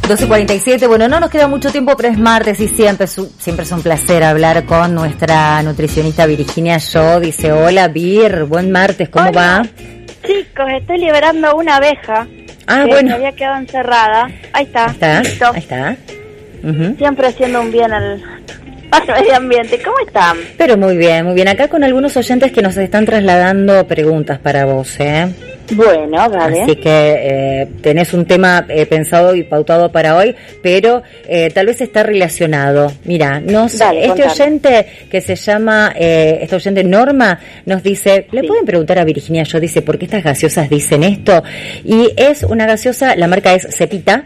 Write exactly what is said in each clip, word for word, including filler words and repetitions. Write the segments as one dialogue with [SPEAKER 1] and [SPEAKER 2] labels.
[SPEAKER 1] doce cuarenta y siete, bueno, no nos queda mucho tiempo, pero es martes y siempre es un, siempre es un placer hablar con nuestra nutricionista Virginia Yo. Dice, hola Vir, buen martes, ¿cómo
[SPEAKER 2] hola,
[SPEAKER 1] va?
[SPEAKER 2] Chicos, estoy liberando una abeja
[SPEAKER 1] ah,
[SPEAKER 2] que
[SPEAKER 1] bueno.
[SPEAKER 2] se había quedado encerrada. Ahí está,
[SPEAKER 1] ahí está,
[SPEAKER 2] listo.
[SPEAKER 1] Ahí está. Uh-huh.
[SPEAKER 2] Siempre haciendo un bien al, al medio ambiente. ¿Cómo están?
[SPEAKER 1] Pero muy bien, muy bien. Acá con algunos oyentes que nos están trasladando preguntas para vos, ¿eh?
[SPEAKER 2] Bueno, dale.
[SPEAKER 1] Así que eh, tenés un tema eh, pensado y pautado para hoy, pero eh, tal vez está relacionado. Mira, nos,
[SPEAKER 2] dale,
[SPEAKER 1] este
[SPEAKER 2] contame.
[SPEAKER 1] oyente que se llama, eh, este oyente Norma, nos dice, ¿le sí. pueden preguntar a Virginia Yo? Dice, ¿por qué estas gaseosas dicen esto? Y es una gaseosa, la marca es Cepita.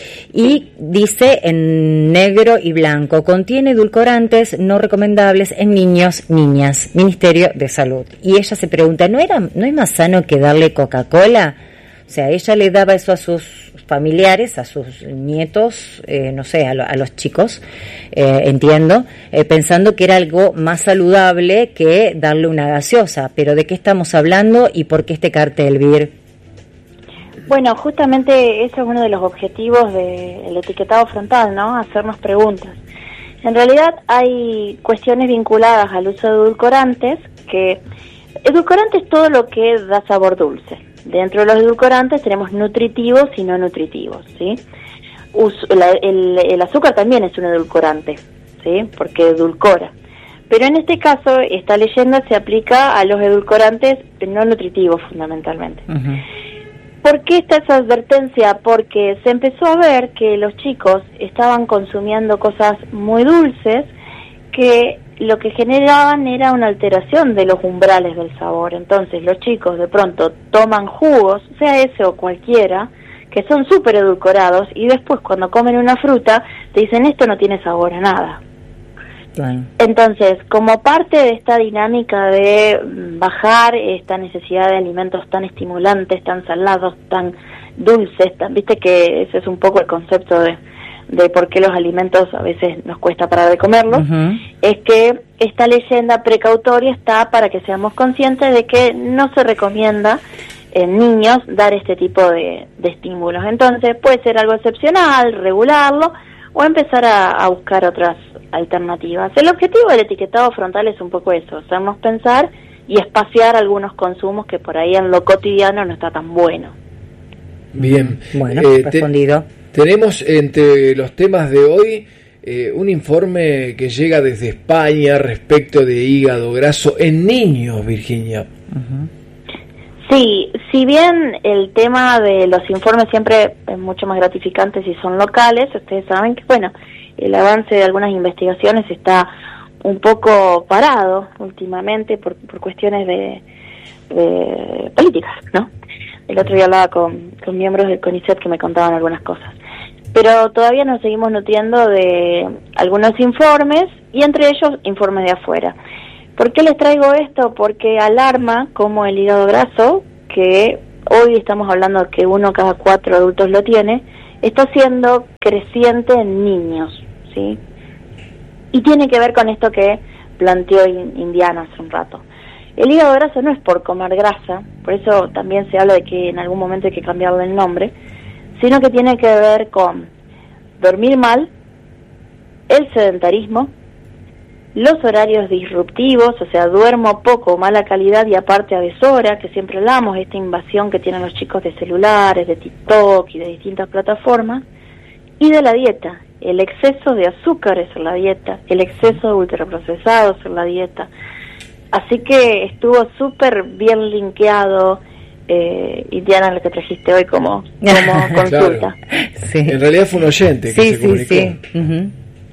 [SPEAKER 1] Y dice en negro y blanco, contiene edulcorantes no recomendables en niños, niñas, Ministerio de Salud. Y ella se pregunta, ¿no era, no es más sano que darle Coca-Cola? O sea, ella le daba eso a sus familiares, a sus nietos, eh, no sé, a, lo, a los chicos, eh, entiendo, eh, pensando que era algo más saludable que darle una gaseosa. Pero ¿de qué estamos hablando y por qué este cartel, Vir?
[SPEAKER 2] Bueno, justamente ese es uno de los objetivos del etiquetado frontal, ¿no? Hacernos preguntas. En realidad hay cuestiones vinculadas al uso de edulcorantes, que edulcorantes es todo lo que da sabor dulce. Dentro de los edulcorantes tenemos nutritivos y no nutritivos, ¿sí? Us- la, el, el azúcar también es un edulcorante, ¿sí? Porque edulcora. Pero en este caso, esta leyenda se aplica a los edulcorantes no nutritivos fundamentalmente. Uh-huh. ¿Por qué está esa advertencia? Porque se empezó a ver que los chicos estaban consumiendo cosas muy dulces que lo que generaban era una alteración de los umbrales del sabor. Entonces los chicos de pronto toman jugos, sea ese o cualquiera, que son súper edulcorados y después cuando comen una fruta te dicen esto no tiene sabor a nada. Bueno. Entonces, como parte de esta dinámica de bajar esta necesidad de alimentos tan estimulantes, tan salados, tan dulces, tan, viste que ese es un poco el concepto de, de por qué los alimentos a veces nos cuesta parar de comerlos, uh-huh. es que esta leyenda precautoria está para que seamos conscientes de que no se recomienda en niños dar este tipo de, de estímulos. Entonces, puede ser algo excepcional, regularlo, o empezar a, a buscar otras alternativas. El objetivo del etiquetado frontal es un poco eso, hacernos pensar y espaciar algunos consumos que por ahí en lo cotidiano no está tan bueno.
[SPEAKER 3] Bien,
[SPEAKER 1] bueno,
[SPEAKER 3] eh,
[SPEAKER 1] respondido.
[SPEAKER 3] Te, tenemos entre los temas de hoy eh, un informe que llega desde España respecto de hígado graso en niños, Virginia.
[SPEAKER 1] Uh-huh.
[SPEAKER 2] Sí, si bien el tema de los informes siempre es mucho más gratificante si son locales, ustedes saben que, bueno, el avance de algunas investigaciones está un poco parado últimamente por, por cuestiones de, de políticas, ¿no? El otro día hablaba con, con miembros del CONICET que me contaban algunas cosas. Pero todavía nos seguimos nutriendo de algunos informes y entre ellos informes de afuera. ¿Por qué les traigo esto? Porque alarma como el hígado graso, que hoy estamos hablando que uno cada cuatro adultos lo tiene, está siendo creciente en niños, ¿sí? Y tiene que ver con esto que planteó Indiana hace un rato. El hígado graso no es por comer grasa, por eso también se habla de que en algún momento hay que cambiarle el nombre, sino que tiene que ver con dormir mal, el sedentarismo, los horarios disruptivos, o sea, duermo poco, mala calidad y aparte a deshora, que siempre hablamos, esta invasión que tienen los chicos de celulares, de TikTok y de distintas plataformas, y de la dieta, el exceso de azúcares en la dieta, el exceso de ultraprocesados en la dieta. Así que estuvo súper bien linkeado, eh, Indiana, lo que trajiste hoy como, como consulta.
[SPEAKER 3] Claro. Sí. En realidad fue un oyente que
[SPEAKER 1] sí,
[SPEAKER 3] se
[SPEAKER 1] sí,
[SPEAKER 3] comunicó.
[SPEAKER 1] Sí, uh-huh.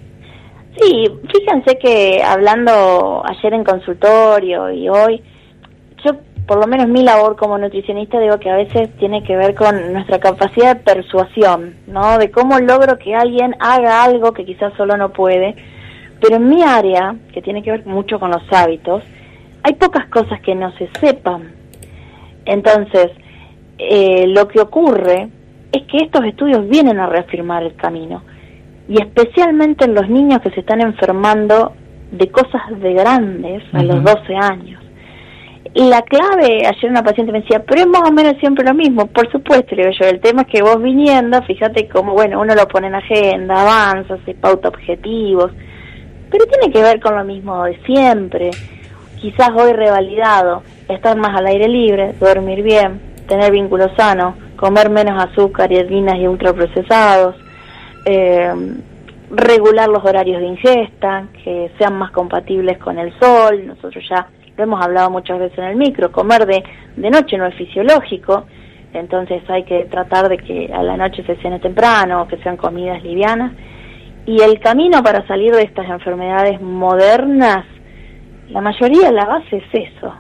[SPEAKER 2] Sí, fíjense que hablando ayer en consultorio y hoy, yo por lo menos mi labor como nutricionista digo que a veces tiene que ver con nuestra capacidad de persuasión, ¿no? De cómo logro que alguien haga algo que quizás solo no puede, pero en mi área, que tiene que ver mucho con los hábitos, hay pocas cosas que no se sepan. Entonces, eh, lo que ocurre es que estos estudios vienen a reafirmar el camino. Y especialmente en los niños que se están enfermando de cosas de grandes a uh-huh. los doce años. la clave, ayer una paciente me decía, pero es más o menos siempre lo mismo. Por supuesto, le digo yo, el tema es que vos viniendo, fíjate cómo, bueno, uno lo pone en agenda, avanza, se pauta objetivos, pero tiene que ver con lo mismo de siempre. Quizás hoy revalidado, estar más al aire libre, dormir bien, tener vínculos sanos, comer menos azúcar y harinas y ultraprocesados, eh, regular los horarios de ingesta, que sean más compatibles con el sol. Nosotros ya lo hemos hablado muchas veces en el micro, comer de, de noche no es fisiológico, entonces hay que tratar de que a la noche se cene temprano, que sean comidas livianas. Y el camino para salir de estas enfermedades modernas, la mayoría de la base es eso.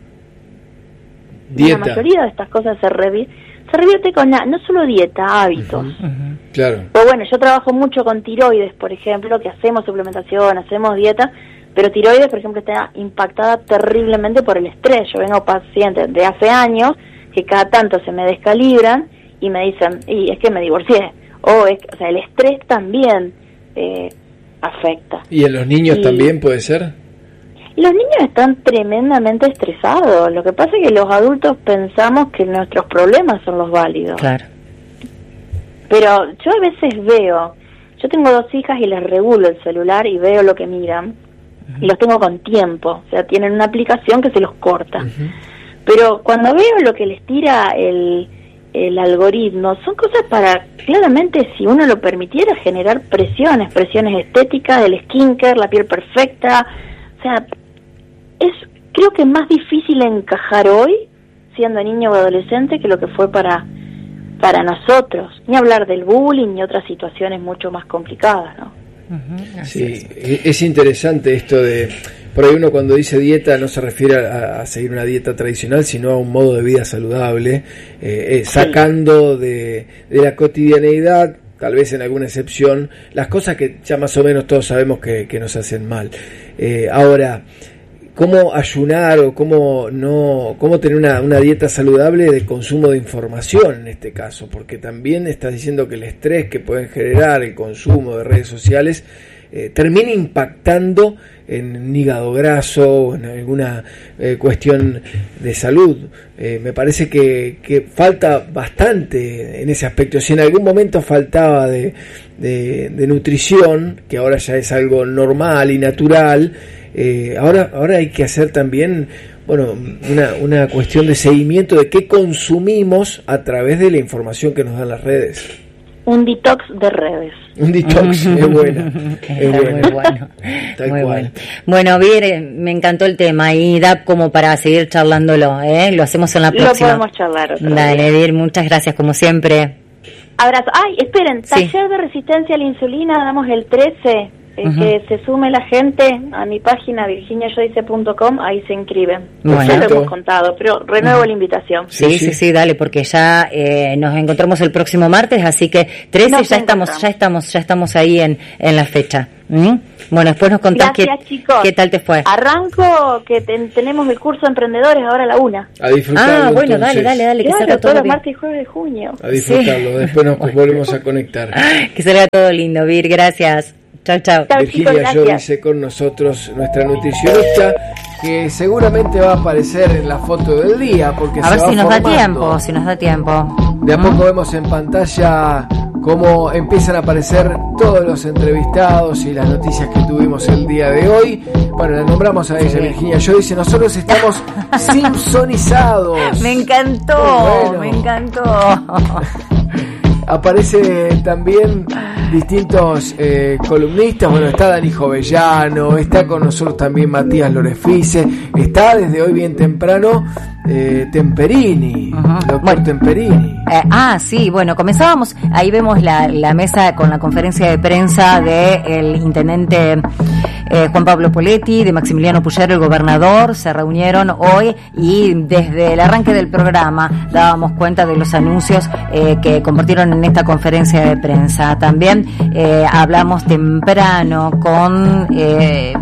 [SPEAKER 3] Dieta.
[SPEAKER 2] La mayoría de estas cosas se revierte, se revierte con la, no solo dieta, hábitos.
[SPEAKER 3] Uh-huh, uh-huh. Claro.
[SPEAKER 2] Pues bueno, yo trabajo mucho con tiroides, por ejemplo, que hacemos suplementación, hacemos dieta, pero tiroides, por ejemplo, está impactada terriblemente por el estrés. Yo vengo pacientes de hace años que cada tanto se me descalibran y me dicen, y es que me divorcié, o es, o sea, el estrés también eh, afecta.
[SPEAKER 3] ¿Y en los niños y también puede ser?
[SPEAKER 2] Los niños están tremendamente estresados. Lo que pasa es que los adultos pensamos que nuestros problemas son los válidos.
[SPEAKER 1] Claro.
[SPEAKER 2] Pero yo a veces veo, yo tengo dos hijas y les regulo el celular y veo lo que miran, uh-huh. y los tengo con tiempo, o sea, tienen una aplicación que se los corta. Uh-huh. Pero cuando veo lo que les tira el, el algoritmo, son cosas para, claramente, si uno lo permitiera, generar presiones, presiones estéticas, del skincare, la piel perfecta. O sea, es creo que es más difícil encajar hoy, siendo niño o adolescente, que lo que fue para para nosotros, ni hablar del bullying ni otras situaciones mucho más complicadas, ¿no?
[SPEAKER 3] Uh-huh, sí, es. es interesante esto de, por ahí uno cuando dice dieta no se refiere a, a seguir una dieta tradicional, sino a un modo de vida saludable, eh, eh, sacando sí. de, de la cotidianeidad, tal vez en alguna excepción, las cosas que ya más o menos todos sabemos que, que nos hacen mal. Eh, ahora, ¿cómo ayunar o cómo no, cómo tener una, una dieta saludable de consumo de información en este caso? Porque también estás diciendo que el estrés que pueden generar el consumo de redes sociales eh, termina impactando en un hígado graso o en alguna eh, cuestión de salud. Eh, me parece que, que falta bastante en ese aspecto. Si en algún momento faltaba de, de, de nutrición, que ahora ya es algo normal y natural, Eh, ahora ahora hay que hacer también, bueno, una, una cuestión de seguimiento de qué consumimos a través de la información que nos dan las redes.
[SPEAKER 2] Un detox de redes.
[SPEAKER 3] Un detox, es buena. Es buena.
[SPEAKER 1] Muy bueno.
[SPEAKER 3] Tal
[SPEAKER 1] muy
[SPEAKER 3] cual.
[SPEAKER 1] Bueno. Bueno, Vir, me encantó el tema y da como para seguir charlándolo, ¿eh? Lo hacemos en la próxima.
[SPEAKER 2] Lo podemos charlar otra
[SPEAKER 1] Dale, Vir, muchas gracias como siempre.
[SPEAKER 2] Abrazo. Ay, esperen, taller sí. de resistencia a la insulina, damos el trece. Eh, uh-huh. Que se sume la gente a mi página virginia yo dice punto com, ahí se inscriben. Bueno. Ya lo hemos contado, pero renuevo uh-huh. la invitación.
[SPEAKER 1] Sí, sí, sí, sí, dale, porque ya eh, nos encontramos el próximo martes, así que trece no ya estamos, ya estamos, ya estamos ahí en, en la fecha. ¿Mm? Bueno, después nos contás qué, qué tal te fue.
[SPEAKER 2] Arranco, que ten, tenemos el curso de emprendedores ahora a la una.
[SPEAKER 3] A disfrutarlo.
[SPEAKER 1] Ah, bueno,
[SPEAKER 3] entonces.
[SPEAKER 1] dale, dale, dale, que
[SPEAKER 2] claro,
[SPEAKER 1] salga todo
[SPEAKER 2] todos los
[SPEAKER 1] bien.
[SPEAKER 2] martes y jueves de junio.
[SPEAKER 3] A disfrutarlo, sí. Después nos volvemos a conectar.
[SPEAKER 1] Que salga todo lindo, Vir, gracias. Chao, chao.
[SPEAKER 3] Virginia Yo dice con nosotros nuestra nutricionista, que seguramente va a aparecer en la foto del día, porque
[SPEAKER 1] a
[SPEAKER 3] se
[SPEAKER 1] ver
[SPEAKER 3] va
[SPEAKER 1] si nos
[SPEAKER 3] formando.
[SPEAKER 1] da tiempo, si nos da tiempo.
[SPEAKER 3] De a poco vemos en pantalla cómo empiezan a aparecer todos los entrevistados y las noticias que tuvimos el día de hoy. Bueno, la nombramos a ella, sí. Virginia Yo dice, nosotros estamos simpsonizados.
[SPEAKER 1] Me encantó,
[SPEAKER 3] bueno.
[SPEAKER 1] me encantó.
[SPEAKER 3] Aparece también distintos eh, columnistas. Bueno, está Dani Jovellano, está con nosotros también Matías Lorefice, está desde hoy bien temprano eh, Temperini, uh-huh. doctor bueno, Temperini.
[SPEAKER 1] Eh, ah, sí, bueno, comenzábamos, ahí vemos la, la mesa con la conferencia de prensa del intendente eh, Juan Pablo Poletti, de Maximiliano Puyaro, el gobernador, se reunieron hoy y desde el arranque del programa dábamos cuenta de los anuncios eh, que compartieron en esta conferencia de prensa. También eh, hablamos temprano con eh,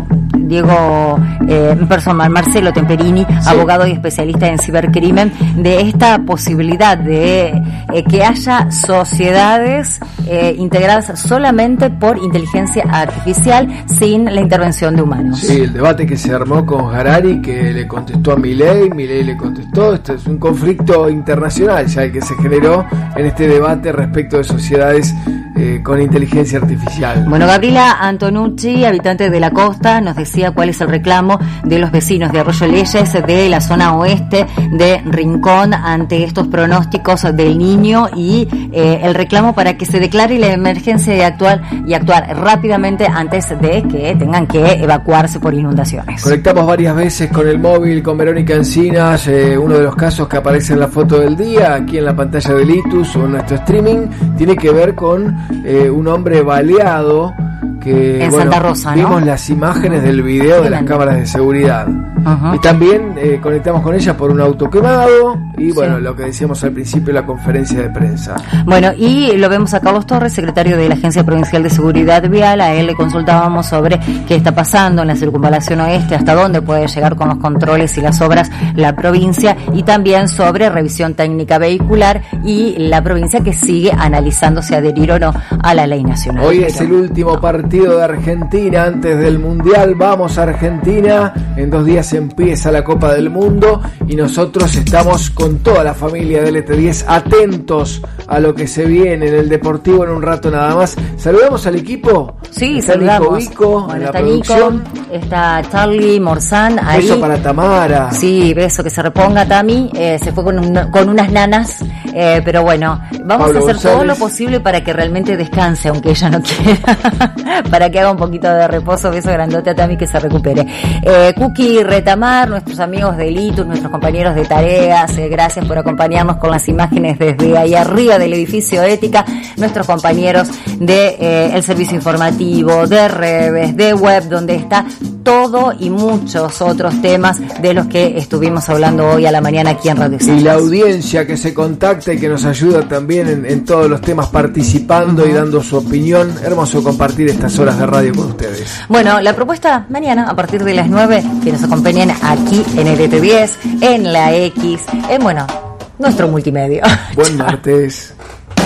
[SPEAKER 1] Diego, eh, personal, Marcelo Temperini, sí. abogado y especialista en cibercrimen, de esta posibilidad de eh, que haya sociedades eh, integradas solamente por inteligencia artificial sin la intervención de humanos.
[SPEAKER 3] Sí, el debate que se armó con Harari, que le contestó a Milei, Milei le contestó, esto es un conflicto internacional ya el que se generó en este debate respecto de sociedades eh, con inteligencia artificial.
[SPEAKER 1] Bueno, Gabriela Antonucci, habitante de la costa, nos decía cuál es el reclamo de los vecinos de Arroyo Leyes, de la zona oeste de Rincón, ante estos pronósticos del Niño y eh, el reclamo para que se declare la emergencia y actuar, y actuar rápidamente antes de que tengan que evacuarse por inundaciones.
[SPEAKER 3] Conectamos varias veces con el móvil, con Verónica Encinas, eh, uno de los casos que aparece en la foto del día, aquí en la pantalla de Litus o en nuestro streaming, tiene que ver con eh, un hombre baleado que,
[SPEAKER 1] en
[SPEAKER 3] bueno,
[SPEAKER 1] Santa Rosa, ¿no?
[SPEAKER 3] Vimos las imágenes del video de las cámaras de seguridad. Uh-huh. Y también eh, conectamos con ella por un auto quemado y bueno, sí. lo que decíamos al principio, la conferencia de prensa.
[SPEAKER 1] Bueno, y lo vemos a Carlos Torres, secretario de la Agencia Provincial de Seguridad Vial. A él le consultábamos sobre qué está pasando en la circunvalación oeste, hasta dónde puede llegar con los controles y las obras la provincia, y también sobre revisión técnica vehicular y la provincia que sigue analizando si adherir o no a la ley nacional.
[SPEAKER 3] Hoy es el último partido de Argentina antes del Mundial. Vamos a Argentina, en dos días empieza la Copa del Mundo y nosotros estamos con toda la familia de L T diez atentos a lo que se viene en el Deportivo en un rato nada más. ¿Saludamos al equipo?
[SPEAKER 1] Sí,
[SPEAKER 3] está
[SPEAKER 1] saludamos.
[SPEAKER 3] Nico Vico,
[SPEAKER 1] bueno,
[SPEAKER 3] en la
[SPEAKER 1] está
[SPEAKER 3] producción.
[SPEAKER 1] Nico, está Charlie Morzán ahí.
[SPEAKER 3] Beso para Tamara.
[SPEAKER 1] Sí, beso, que se reponga Tami, eh, se fue con, un, con unas nanas, eh, pero bueno, vamos
[SPEAKER 3] Pablo
[SPEAKER 1] a hacer
[SPEAKER 3] González.
[SPEAKER 1] todo lo posible para que realmente descanse, aunque ella no quiera, para que haga un poquito de reposo. Beso grandote a Tami, que se recupere. Eh, Cookie Retamar, nuestros amigos de Litus, nuestros compañeros de tareas, eh, gracias por acompañarnos con las imágenes desde ahí arriba del edificio Ética, nuestros compañeros de eh, el servicio informativo, de redes, de web, donde está todo y muchos otros temas de los que estuvimos hablando hoy a la mañana aquí en Radio Centro.
[SPEAKER 3] Y la audiencia que se contacta y que nos ayuda también en, en todos los temas, participando uh-huh. y dando su opinión. Hermoso compartir estas horas de radio con ustedes.
[SPEAKER 1] Bueno, la propuesta mañana a partir de las nueve, que nos acompañen aquí en L T diez, en la X, en, bueno, nuestro multimedia.
[SPEAKER 3] Buen martes.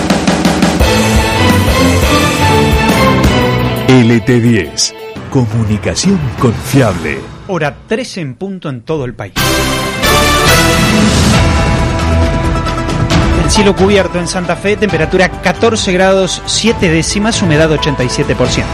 [SPEAKER 4] L T diez. Comunicación confiable.
[SPEAKER 5] Hora trece en punto en todo el país. El cielo cubierto en Santa Fe, temperatura catorce grados siete décimas, humedad ochenta y siete por ciento.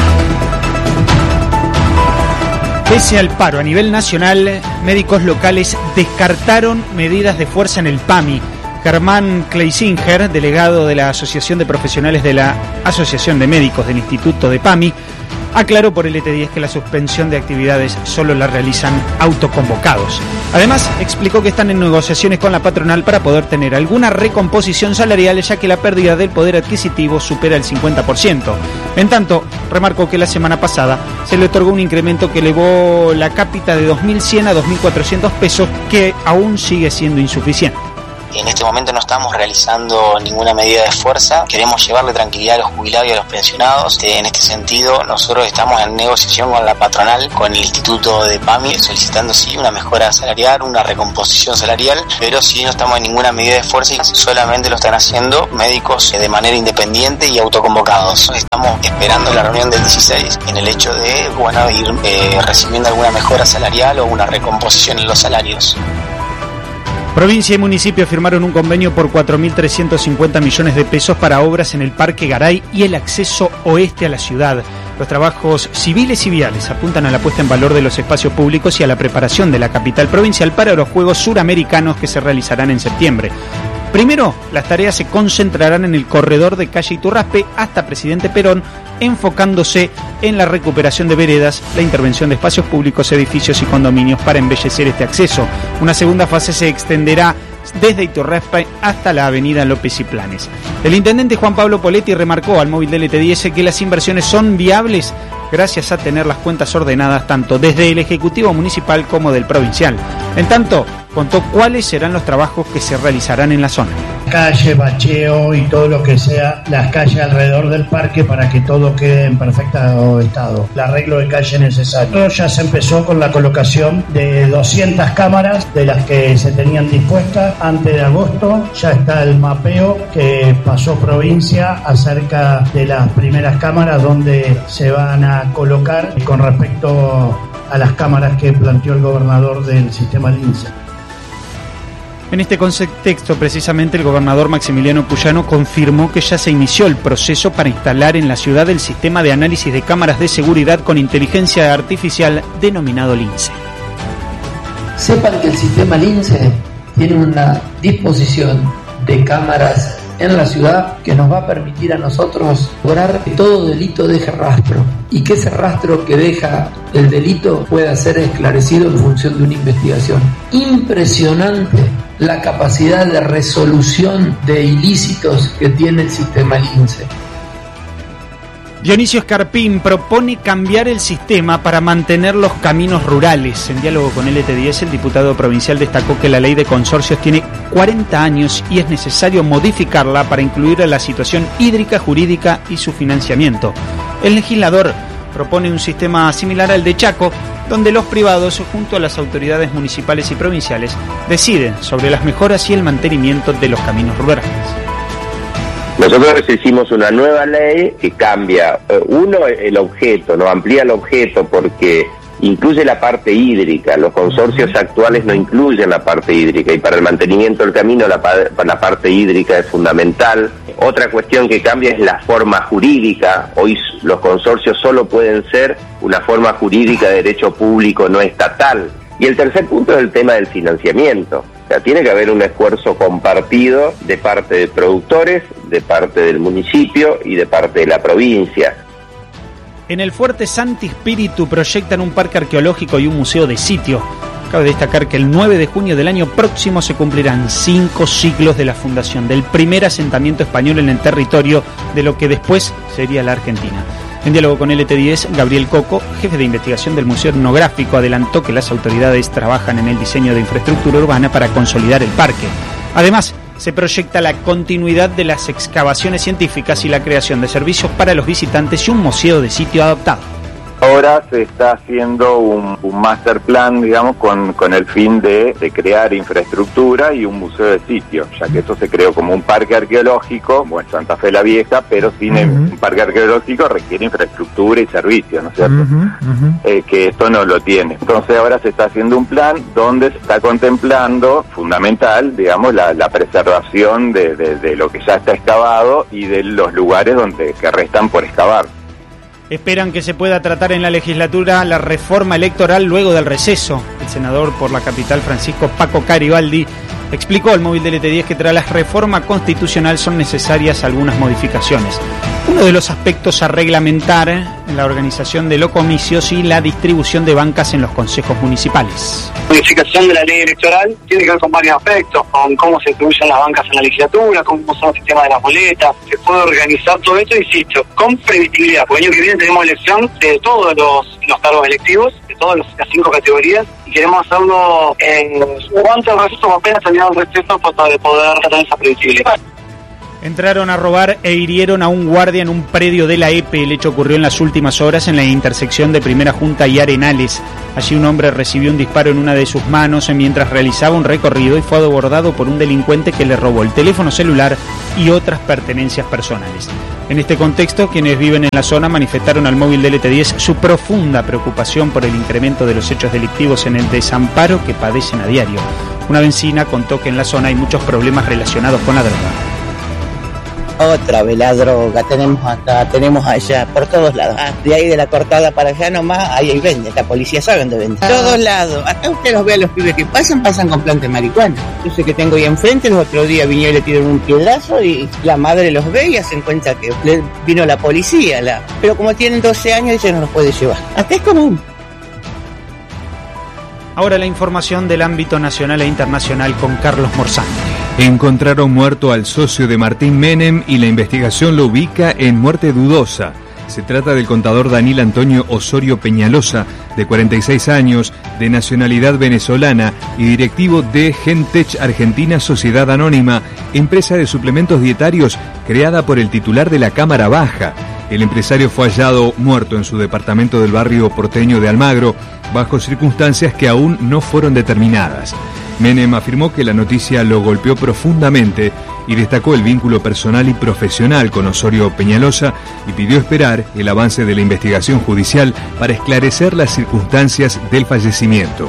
[SPEAKER 5] Pese al paro a nivel nacional, médicos locales descartaron medidas de fuerza en el PAMI. Germán Kleisinger, delegado de la Asociación de Profesionales de la Asociación de Médicos del Instituto de PAMI, aclaró por L T diez que la suspensión de actividades solo la realizan autoconvocados. Además, explicó que están en negociaciones con la patronal para poder tener alguna recomposición salarial, ya que la pérdida del poder adquisitivo supera el cincuenta por ciento. En tanto, remarcó que la semana pasada se le otorgó un incremento que elevó la cápita de dos mil cien a dos mil cuatrocientos pesos, que aún sigue siendo insuficiente.
[SPEAKER 6] En este momento no estamos realizando ninguna medida de fuerza, queremos llevarle tranquilidad a los jubilados y a los pensionados. En este sentido, nosotros estamos en negociación con la patronal, con el Instituto de PAMI, solicitando sí una mejora salarial, una recomposición salarial, pero sí no estamos en ninguna medida de fuerza y solamente lo están haciendo médicos de manera independiente y autoconvocados. Estamos esperando la reunión del dieciséis en el hecho de, bueno, ir eh, recibiendo alguna mejora salarial o una recomposición en los salarios.
[SPEAKER 5] Provincia y municipio firmaron un convenio por cuatro mil trescientos cincuenta millones de pesos para obras en el Parque Garay y el acceso oeste a la ciudad. Los trabajos civiles y viales apuntan a la puesta en valor de los espacios públicos y a la preparación de la capital provincial para los Juegos Suramericanos que se realizarán en septiembre. Primero, las tareas se concentrarán en el corredor de calle Iturraspe hasta Presidente Perón, enfocándose en la recuperación de veredas, la intervención de espacios públicos, edificios y condominios para embellecer este acceso. Una segunda fase se extenderá desde Iturraspe hasta la avenida López y Planes. El intendente Juan Pablo Poletti remarcó al móvil de L T diez que las inversiones son viables gracias a tener las cuentas ordenadas tanto desde el Ejecutivo Municipal como del Provincial. En tanto, contó cuáles serán los trabajos que se realizarán en la zona.
[SPEAKER 7] calle, bacheo y todo lo que sea las calles alrededor del parque para que todo quede en perfecto estado. El arreglo de calle necesario. Todo ya se empezó con la colocación de doscientas cámaras de las que se tenían dispuestas antes de agosto. Ya está el mapeo que pasó provincia acerca de las primeras cámaras donde se van a colocar con respecto a las cámaras que planteó el gobernador del sistema Lince.
[SPEAKER 5] En este contexto, precisamente, el gobernador Maximiliano Puyano confirmó que ya se inició el proceso para instalar en la ciudad el sistema de análisis de cámaras de seguridad con inteligencia artificial denominado Lince.
[SPEAKER 8] Sepan que el sistema Lince tiene una disposición de cámaras en la ciudad que nos va a permitir a nosotros lograr que todo delito deje rastro y que ese rastro que deja el delito pueda ser esclarecido en función de una investigación. Impresionante la capacidad de resolución de ilícitos que tiene el sistema Lince.
[SPEAKER 5] Dionisio Escarpín propone cambiar el sistema para mantener los caminos rurales. En diálogo con L T diez, el diputado provincial destacó que la ley de consorcios tiene cuarenta años y es necesario modificarla para incluir la situación hídrica, jurídica y su financiamiento. El legislador propone un sistema similar al de Chaco, donde los privados, junto a las autoridades municipales y provinciales, deciden sobre las mejoras y el mantenimiento de los caminos rurales.
[SPEAKER 9] Nosotros hicimos una nueva ley que cambia, eh, uno, el objeto, no amplía el objeto porque incluye la parte hídrica. Los consorcios actuales no incluyen la parte hídrica y para el mantenimiento del camino la, la parte hídrica es fundamental. Otra cuestión que cambia es la forma jurídica. Hoy los consorcios solo pueden ser una forma jurídica de derecho público no estatal. Y el tercer punto es el tema del financiamiento. O sea, tiene que haber un esfuerzo compartido de parte de productores, de parte del municipio y de parte de la provincia.
[SPEAKER 5] En el Fuerte Santi Spíritu proyectan un parque arqueológico y un museo de sitio. Cabe destacar que el nueve de junio del año próximo se cumplirán cinco siglos de la fundación del primer asentamiento español en el territorio de lo que después sería la Argentina. En diálogo con L T diez, Gabriel Coco, jefe de investigación del Museo Etnográfico, adelantó que las autoridades trabajan en el diseño de infraestructura urbana para consolidar el parque. Además, se proyecta la continuidad de las excavaciones científicas y la creación de servicios para los visitantes y un museo de sitio adaptado.
[SPEAKER 10] Ahora se está haciendo un, un master plan, digamos, con, con el fin de, de crear infraestructura y un museo de sitio, ya que eso se creó como un parque arqueológico, como en Santa Fe la Vieja, pero sin uh-huh. un parque arqueológico requiere infraestructura y servicios, ¿no es cierto? Uh-huh. Uh-huh. Eh, que esto no lo tiene. Entonces ahora se está haciendo un plan donde se está contemplando, fundamental, digamos, la, la preservación de, de, de lo que ya está excavado y de los lugares donde que restan por excavar.
[SPEAKER 5] Esperan que se pueda tratar en la legislatura la reforma electoral luego del receso. El senador por la capital, Francisco Paco Caribaldi, explicó al móvil de L T diez que tras la reforma constitucional son necesarias algunas modificaciones. Uno de los aspectos a reglamentar en la organización de los comicios y la distribución de bancas en los consejos municipales.
[SPEAKER 11] La modificación de la ley electoral tiene que ver con varios aspectos, con cómo se distribuyen las bancas en la legislatura, cómo son el sistema de las boletas, se puede organizar todo esto, insisto, con previsibilidad, porque el año que viene tenemos elección de todos los, los cargos electivos, de todas las cinco categorías, y queremos hacerlo en cuanto al receso, apenas terminado el receso, para poder tratar esa previsibilidad.
[SPEAKER 5] Entraron a robar e hirieron a un guardia en un predio de la E P E. El hecho ocurrió en las últimas horas en la intersección de Primera Junta y Arenales. Allí un hombre recibió un disparo en una de sus manos mientras realizaba un recorrido y fue abordado por un delincuente que le robó el teléfono celular y otras pertenencias personales. En este contexto, quienes viven en la zona manifestaron al móvil de L T diez su profunda preocupación por el incremento de los hechos delictivos en el desamparo que padecen a diario. Una vecina contó que en la zona hay muchos problemas relacionados con la droga.
[SPEAKER 12] Otra vez la droga, tenemos acá, tenemos allá, por todos lados. Ah, de ahí de la cortada para allá nomás, ahí, ahí venden, la policía sabe dónde venden. Todos lados, acá usted los ve a los pibes que pasan, pasan con planta de marihuana. Yo sé que tengo ahí enfrente, los otros días vinieron y le tiraron un piedrazo y la madre los ve y hacen cuenta que vino la policía. La... Pero como tienen doce años, ella no los puede llevar. Acá es común.
[SPEAKER 5] Ahora la información del ámbito nacional e internacional con Carlos Morzán.
[SPEAKER 4] Encontraron muerto al socio de Martín Menem y la investigación lo ubica en muerte dudosa.
[SPEAKER 13] Se trata del contador Daniel Antonio Osorio Peñalosa, de cuarenta y seis años, de nacionalidad venezolana y directivo de Gentech Argentina Sociedad Anónima, empresa de suplementos dietarios creada por el titular de la Cámara Baja. El empresario fue hallado muerto en su departamento del barrio porteño de Almagro, bajo circunstancias que aún no fueron determinadas. Menem afirmó que la noticia lo golpeó profundamente y destacó el vínculo personal y profesional con Osorio Peñalosa y pidió esperar el avance de la investigación judicial para esclarecer las circunstancias del fallecimiento.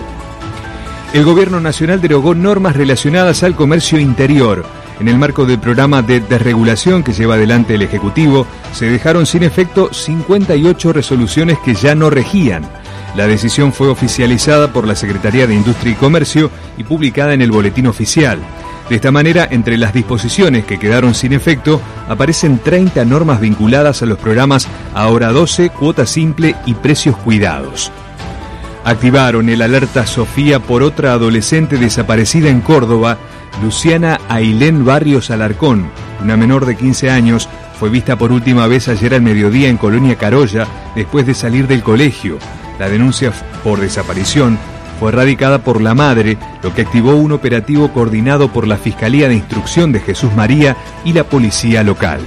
[SPEAKER 13] El Gobierno Nacional derogó normas relacionadas al comercio interior. En el marco del programa de desregulación que lleva adelante el Ejecutivo, se dejaron sin efecto cincuenta y ocho resoluciones que ya no regían. La decisión fue oficializada por la Secretaría de Industria y Comercio y publicada en el Boletín Oficial. De esta manera, entre las disposiciones que quedaron sin efecto, aparecen treinta normas vinculadas a los programas Ahora doce, Cuota Simple y Precios Cuidados. Activaron el alerta Sofía por otra adolescente desaparecida en Córdoba. Luciana Ailén Barrios Alarcón, una menor de quince años, fue vista por última vez ayer al mediodía en Colonia Carolla después de salir del colegio. La denuncia por desaparición fue radicada por la madre, lo que activó un operativo coordinado por la Fiscalía de Instrucción de Jesús María y la policía local.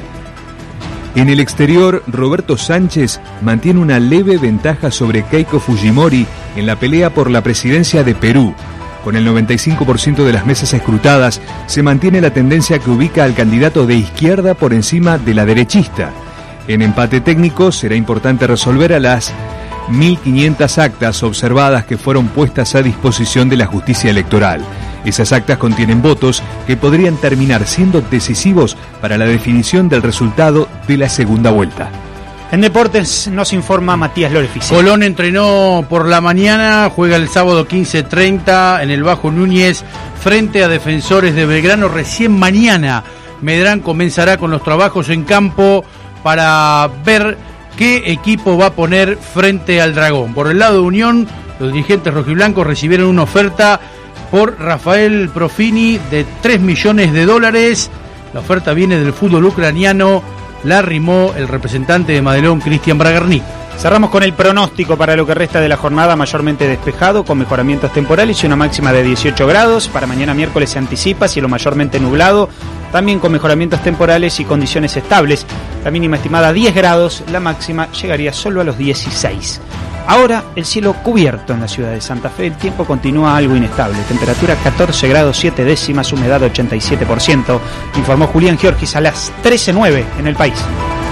[SPEAKER 13] En el exterior, Roberto Sánchez mantiene una leve ventaja sobre Keiko Fujimori en la pelea por la presidencia de Perú. Con el noventa y cinco por ciento de las mesas escrutadas, se mantiene la tendencia que ubica al candidato de izquierda por encima de la derechista. En empate técnico, será importante resolver a las mil quinientas actas observadas que fueron puestas a disposición de la justicia electoral. Esas actas contienen votos que podrían terminar siendo decisivos para la definición del resultado de la segunda vuelta.
[SPEAKER 5] En deportes nos informa Matías Lorefice.
[SPEAKER 14] Colón entrenó por la mañana, juega el sábado quince treinta en el Bajo Núñez frente a Defensores de Belgrano. Recién mañana Medrán comenzará con los trabajos en campo para ver qué equipo va a poner frente al Dragón. Por el lado de Unión, los dirigentes rojiblancos recibieron una oferta por Rafael Profini de tres millones de dólares. La oferta viene del fútbol ucraniano. La arrimó el representante de Madelón, Cristian Bragarni.
[SPEAKER 5] Cerramos con el pronóstico para lo que resta de la jornada, mayormente despejado, con mejoramientos temporales y una máxima de dieciocho grados. Para mañana miércoles se anticipa cielo mayormente nublado, también con mejoramientos temporales y condiciones estables. La mínima estimada diez grados, la máxima llegaría solo a los dieciséis. Ahora el cielo cubierto en la ciudad de Santa Fe, el tiempo continúa algo inestable. Temperatura catorce grados siete décimas, humedad ochenta y siete por ciento. Informó Julián Giorgis a las trece nueve en el país.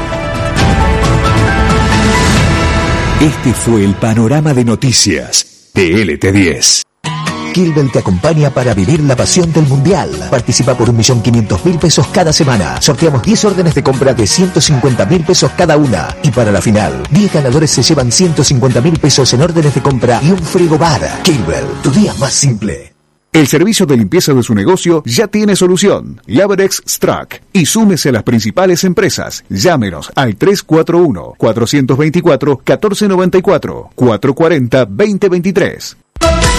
[SPEAKER 4] Este fue el panorama de noticias de L T diez.
[SPEAKER 15] Kilbel te acompaña para vivir la pasión del Mundial. Participa por un millón quinientos mil pesos cada semana. Sorteamos diez órdenes de compra de ciento cincuenta mil pesos cada una. Y para la final, diez ganadores se llevan ciento cincuenta mil pesos en órdenes de compra y un frigobar. Kilbel, tu día más simple.
[SPEAKER 4] El servicio de limpieza de su negocio ya tiene solución. Laverex Strack. Y súmese a las principales empresas. Llámenos al tres cuatro uno, cuatro dos cuatro, uno cuatro nueve cuatro, cuatro cuatro cero, dos cero dos tres.